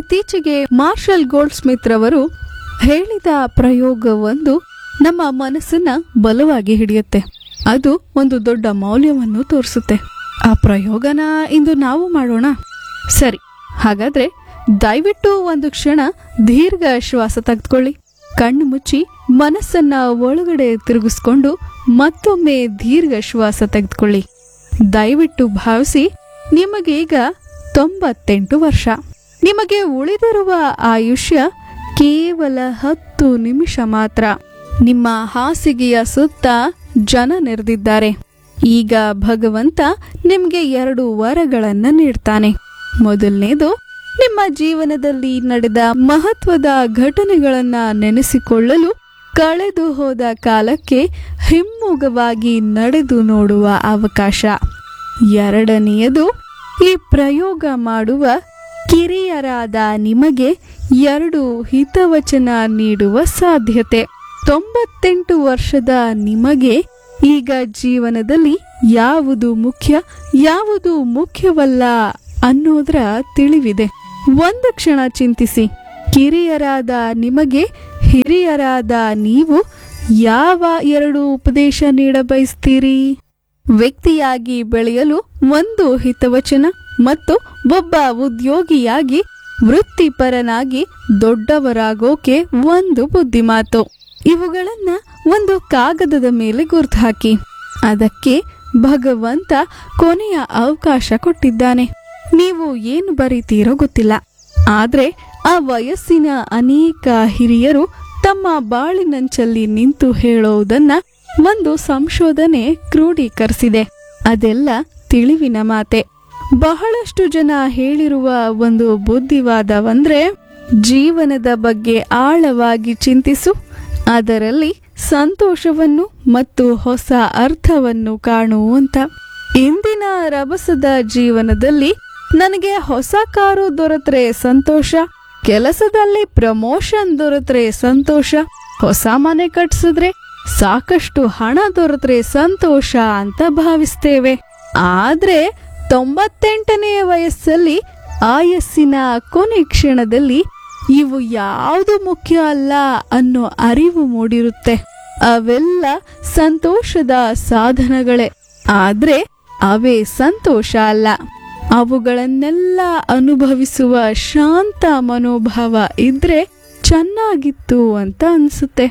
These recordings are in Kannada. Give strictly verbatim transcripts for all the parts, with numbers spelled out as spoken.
ಇತ್ತೀಚೆಗೆ ಮಾರ್ಷಲ್ ಗೋಲ್ಡ್ ಸ್ಮಿತ್ ರವರು ಹೇಳಿದ ಪ್ರಯೋಗವೊಂದು ನಮ್ಮ ಮನಸ್ಸನ್ನ ಬಲವಾಗಿ ಹಿಡಿಯುತ್ತೆ. ಅದು ಒಂದು ದೊಡ್ಡ ಮೌಲ್ಯವನ್ನು ತೋರಿಸುತ್ತೆ. ಆ ಪ್ರಯೋಗನ ಇಂದು ನಾವು ಮಾಡೋಣ. ಸರಿ, ಹಾಗಾದ್ರೆ ದಯವಿಟ್ಟು ಒಂದು ಕ್ಷಣ ದೀರ್ಘ ಶ್ವಾಸ ತೆಗೆದುಕೊಳ್ಳಿ. ಕಣ್ಣು ಮುಚ್ಚಿ ಮನಸ್ಸನ್ನ ಒಳಗಡೆ ತಿರುಗಿಸ್ಕೊಂಡು ಮತ್ತೊಮ್ಮೆ ದೀರ್ಘ ಶ್ವಾಸ ತೆಗೆದುಕೊಳ್ಳಿ. ದಯವಿಟ್ಟು ಭಾವಿಸಿ, ನಿಮಗೀಗ ತೊಂಬತ್ತೆಂಟು ವರ್ಷ. ನಿಮಗೆ ಉಳಿದಿರುವ ಆಯುಷ್ಯ ಕೇವಲ ಹತ್ತು ನಿಮಿಷ ಮಾತ್ರ. ನಿಮ್ಮ ಹಾಸಿಗೆಯ ಸುತ್ತ ಜನ ನೆರೆದಿದ್ದಾರೆ. ಈಗ ಭಗವಂತ ನಿಮ್ಗೆ ಎರಡು ವರಗಳನ್ನ ನೀಡ್ತಾನೆ. ಮೊದಲನೇದು, ನಿಮ್ಮ ಜೀವನದಲ್ಲಿ ನಡೆದ ಮಹತ್ವದ ಘಟನೆಗಳನ್ನ ನೆನೆಸಿಕೊಳ್ಳಲು ಕಳೆದು ಹೋದ ಕಾಲಕ್ಕೆ ಹಿಮ್ಮುಖವಾಗಿ ನಡೆದು ನೋಡುವ ಅವಕಾಶ. ಎರಡನೆಯದು, ಈ ಪ್ರಯೋಗ ಮಾಡುವ ಕಿರಿಯರಾದ ನಿಮಗೆ ಎರಡು ಹಿತವಚನ ನೀಡುವ ಸಾಧ್ಯತೆ. ತೊಂಬತ್ತೆಂಟು ವರ್ಷದ ನಿಮಗೆ ಈಗ ಜೀವನದಲ್ಲಿ ಯಾವುದು ಮುಖ್ಯ, ಯಾವುದು ಮುಖ್ಯವಲ್ಲ ಅನ್ನೋದರ ತಿಳಿವಿದೆ. ಒಂದು ಕ್ಷಣ ಚಿಂತಿಸಿ. ಕಿರಿಯರಾದ ನಿಮಗೆ ಹಿರಿಯರಾದ ನೀವು ಯಾವ ಎರಡು ಉಪದೇಶ ನೀಡಬಯಸ್ತೀರಿ? ವ್ಯಕ್ತಿಯಾಗಿ ಬೆಳೆಯಲು ಒಂದು ಹಿತವಚನ ಮತ್ತು ಒಬ್ಬ ಉದ್ಯೋಗಿಯಾಗಿ ವೃತ್ತಿಪರನಾಗಿ ದೊಡ್ಡವರಾಗೋಕೆ ಒಂದು ಬುದ್ಧಿಮಾತು. ಇವುಗಳನ್ನ ಒಂದು ಕಾಗದದ ಮೇಲೆ ಗುರ್ತು ಹಾಕಿ. ಅದಕ್ಕೆ ಭಗವಂತ ಕೊನೆಯ ಅವಕಾಶ ಕೊಟ್ಟಿದ್ದಾನೆ. ನೀವು ಏನು ಬರೀತೀರೋ ಗೊತ್ತಿಲ್ಲ, ಆದ್ರೆ ಆ ವಯಸ್ಸಿನ ಅನೇಕ ಹಿರಿಯರು ತಮ್ಮ ಬಾಳಿನಂಚಲ್ಲಿ ನಿಂತು ಹೇಳೋದನ್ನ ಒಂದು ಸಂಶೋಧನೆ ಕ್ರೋಢೀಕರಿಸಿದೆ. ಅದೆಲ್ಲ ತಿಳಿವಿನ ಮಾತೆ. ಬಹಳಷ್ಟು ಜನ ಹೇಳಿರುವ ಒಂದು ಬುದ್ಧಿವಾದವಂದ್ರೆ, ಜೀವನದ ಬಗ್ಗೆ ಆಳವಾಗಿ ಚಿಂತಿಸು, ಅದರಲ್ಲಿ ಸಂತೋಷವನ್ನು ಮತ್ತು ಹೊಸ ಅರ್ಥವನ್ನು ಕಾಣುವಂತ. ಇಂದಿನ ರಭಸದ ಜೀವನದಲ್ಲಿ ನನಗೆ ಹೊಸ ಕಾರು ದೊರೆತರೆ ಸಂತೋಷ, ಕೆಲಸದಲ್ಲಿ ಪ್ರಮೋಷನ್ ದೊರೆತರೆ ಸಂತೋಷ, ಹೊಸ ಮನೆ ಕಟ್ಸಿದ್ರೆ ಸಾಕಷ್ಟು ಹಣ ದೊರೆತರೆ ಸಂತೋಷ ಅಂತ ಭಾವಿಸ್ತೇವೆ. ಆದ್ರೆ ತೊಂಬತ್ತೆಂಟನೇ ವಯಸ್ಸಲ್ಲಿ ಆಯಸ್ಸಿನ ಕೊನೆ ಕ್ಷಣದಲ್ಲಿ ಇವು ಯಾವುದು ಮುಖ್ಯ ಅಲ್ಲ ಅನ್ನೋ ಅರಿವು ಮೂಡಿರುತ್ತೆ. ಅವೆಲ್ಲ ಸಂತೋಷದ ಸಾಧನಗಳೇ, ಆದ್ರೆ ಅವೇ ಸಂತೋಷ ಅಲ್ಲ. ಅವುಗಳನ್ನೆಲ್ಲ ಅನುಭವಿಸುವ ಶಾಂತ ಮನೋಭಾವ ಇದ್ರೆ ಚೆನ್ನಾಗಿತ್ತು ಅಂತ ಅನ್ಸುತ್ತೆ.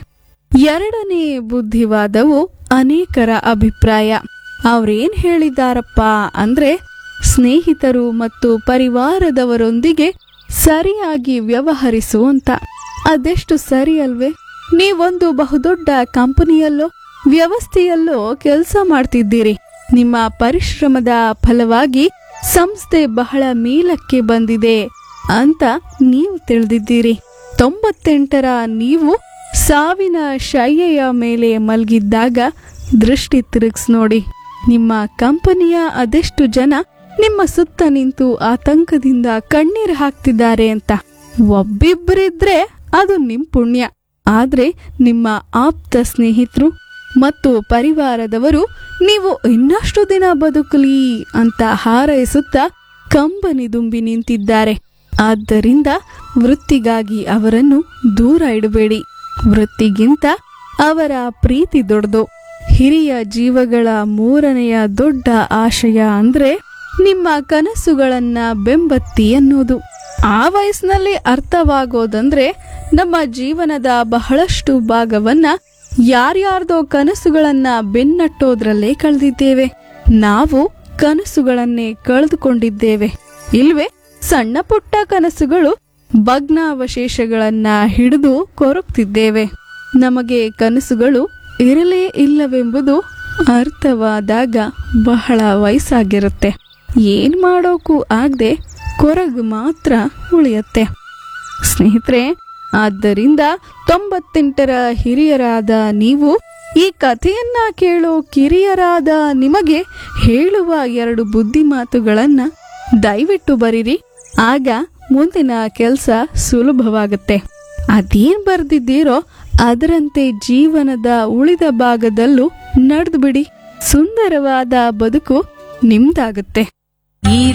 ಎರಡನೇ ಬುದ್ಧಿವಾದವು ಅನೇಕರ ಅಭಿಪ್ರಾಯ. ಅವ್ರೇನ್ ಹೇಳಿದಾರಪ್ಪ ಅಂದ್ರೆ, ಸ್ನೇಹಿತರು ಮತ್ತು ಪರಿವಾರದವರೊಂದಿಗೆ ಸರಿಯಾಗಿ ವ್ಯವಹರಿಸು ಅಂತ. ಅದೆಷ್ಟು ಸರಿ ಅಲ್ವೇ? ನೀವೊಂದು ಬಹುದೊಡ್ಡ ಕಂಪನಿಯಲ್ಲೋ ವ್ಯವಸ್ಥೆಯಲ್ಲೋ ಕೆಲಸ ಮಾಡ್ತಿದ್ದೀರಿ. ನಿಮ್ಮ ಪರಿಶ್ರಮದ ಫಲವಾಗಿ ಸಂಸ್ಥೆ ಬಹಳ ಮೇಲಕ್ಕೆ ಬಂದಿದೆ ಅಂತ ನೀವು ತಿಳಿದಿದ್ದೀರಿ. ತೊಂಬತ್ತೆಂಟರ ನೀವು ಸಾವಿನ ಶಯ್ಯೆಯ ಮೇಲೆ ಮಲಗಿದ್ದಾಗ ದೃಷ್ಟಿ ತಿರುಗಿಸ್ ನೋಡಿ. ನಿಮ್ಮ ಕಂಪನಿಯ ಅದೆಷ್ಟು ಜನ ನಿಮ್ಮ ಸುತ್ತ ನಿಂತು ಆತಂಕದಿಂದ ಕಣ್ಣೀರು ಹಾಕ್ತಿದ್ದಾರೆ ಅಂತ. ಒಬ್ಬಿಬ್ಬರಿದ್ರೆ ಅದು ನಿಮ್ ಪುಣ್ಯ. ಆದ್ರೆ ನಿಮ್ಮ ಆಪ್ತ ಸ್ನೇಹಿತರು ಮತ್ತು ಪರಿವಾರದವರು ನೀವು ಇನ್ನಷ್ಟು ದಿನ ಬದುಕಲಿ ಅಂತ ಹಾರೈಸುತ್ತಾ ಕಂಬನಿ ನಿಂತಿದ್ದಾರೆ. ಆದ್ದರಿಂದ ವೃತ್ತಿಗಾಗಿ ಅವರನ್ನು ದೂರ ಇಡಬೇಡಿ. ವೃತ್ತಿಗಿಂತ ಅವರ ಪ್ರೀತಿ ದೊಡ್ಡದು. ಹಿರಿಯ ಜೀವಗಳ ಮೂರನೆಯ ದೊಡ್ಡ ಆಶಯ ಅಂದ್ರೆ ನಿಮ್ಮ ಕನಸುಗಳನ್ನ ಬೆಂಬತ್ತಿ ಅನ್ನೋದು. ಆ ವಯಸ್ಸಿನಲ್ಲಿ ಅರ್ಥವಾಗೋದಂದ್ರೆ, ನಮ್ಮ ಜೀವನದ ಬಹಳಷ್ಟು ಭಾಗವನ್ನ ಯಾರ್ಯಾರ್ದೋ ಕನಸುಗಳನ್ನ ಬೆನ್ನಟ್ಟೋದ್ರಲ್ಲೇ ಕಳೆದಿದ್ದೇವೆ. ನಾವು ಕನಸುಗಳನ್ನೇ ಕಳೆದುಕೊಂಡಿದ್ದೇವೆ ಇಲ್ವೇ? ಸಣ್ಣ ಪುಟ್ಟ ಕನಸುಗಳು ಭಗ್ನಾವಶೇಷಗಳನ್ನ ಹಿಡಿದು ಕೊರಗ್ತಿದ್ದೇವೆ. ನಮಗೆ ಕನಸುಗಳು ಇರಲೇ ಇಲ್ಲವೆಂಬುದು ಅರ್ಥವಾದಾಗ ಬಹಳ ವಯಸ್ಸಾಗಿರುತ್ತೆ. ಏನ್ ಮಾಡೋಕು ಆಗದೆ ಕೊರಗು ಮಾತ್ರ ಉಳಿಯತ್ತೆ. ಸ್ನೇಹಿತರೆ, ಆದ್ದರಿಂದ ತೊಂಬತ್ತೆಂಟರ ಹಿರಿಯರಾದ ನೀವು ಈ ಕಥೆಯನ್ನ ಕೇಳೋ ಕಿರಿಯರಾದ ನಿಮಗೆ ಹೇಳುವ ಎರಡು ಬುದ್ಧಿ ಮಾತುಗಳನ್ನ ದಯವಿಟ್ಟು ಬರೀರಿ. ಆಗ ಮುಂದಿನ ಕೆಲಸ ಸುಲಭವಾಗುತ್ತೆ. ಅದೇನ್ ಬರ್ದಿದ್ದೀರೋ ಅದರಂತೆ ಜೀವನದ ಉಳಿದ ಭಾಗದಲ್ಲೂ ನಡೆದು ಬಿಡಿ. ಸುಂದರವಾದ ಬದುಕು ನಿಮ್ದಾಗುತ್ತೆ.